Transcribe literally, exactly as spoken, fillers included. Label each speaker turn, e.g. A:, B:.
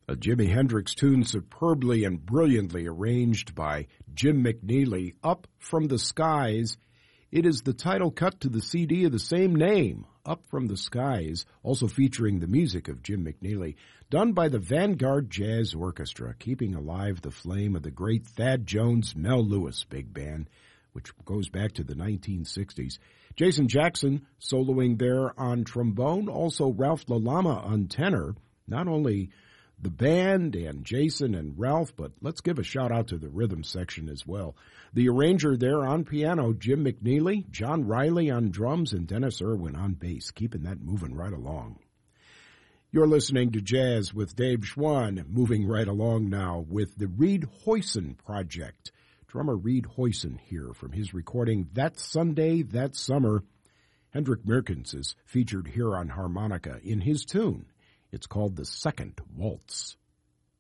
A: A Jimi Hendrix tune superbly and brilliantly arranged by Jim McNeely, Up From the Skies. It is the title cut to the C D of the same name, Up From the Skies, also featuring the music of Jim McNeely, done by the Vanguard Jazz Orchestra, keeping alive the flame of the great Thad Jones Mel Lewis Big Band, which goes back to the nineteen sixties. Jason Jackson soloing there on trombone, also Ralph LaLama on tenor. Not only the band and Jason and Ralph, but let's give a shout-out to the rhythm section as well. The arranger there on piano, Jim McNeely, John Riley on drums, and Dennis Irwin on bass, keeping that moving right along. You're listening to Jazz with Dave Schwann, moving right along now with the Reed Hoyson Project. Drummer Reed Hoyson here from his recording That Sunday, That Summer. Hendrik Merkens is featured here on harmonica in his tune. It's called The Second Waltz.